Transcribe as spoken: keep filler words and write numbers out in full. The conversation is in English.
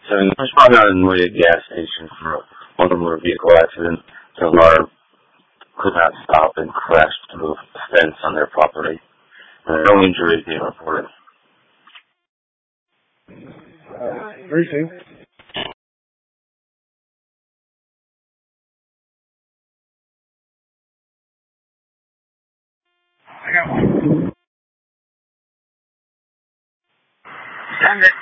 So he was brought out in a gas station for a motor vehicle accident. The car could not stop and crashed through a fence on their property. And no injuries being reported. Uh, very safe. I got one. Send it.